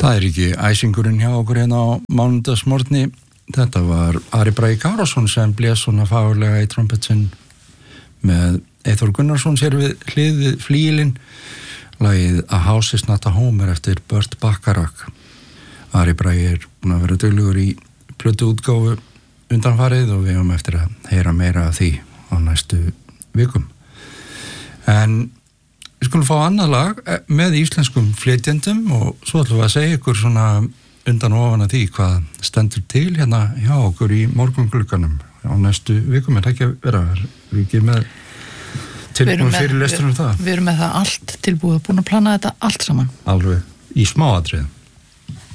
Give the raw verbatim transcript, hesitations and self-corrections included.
Það er ekki æsingurinn hjá okkur hérna á mánudagsmorgni. Þetta var Ari Bragi Kárason sem blés svona fagurlega í trompetsin með Eyþór Gunnarsson sér við hliðið flíilinn. Lagið A House is Not a Home er eftir Burt Bacharach. Ari Bragi er búin að vera duglegur í plötu útgáfu undanfarið og við höfum eftir að heyra meira af því á næstu vikum. En við skulum fá annað lag með íslenskum flytjendum og svo ætlum við að segja ykkur svona undan og ofan að því hvað stendur til hérna hjá okkur í morgunglugganum á næstu vikum. Er það ekki að vera? Erum við ekki með tilbúin fyrir lestur um það? Við erum með það allt tilbúið, búin að plana þetta allt saman. Alveg í smáatriðum.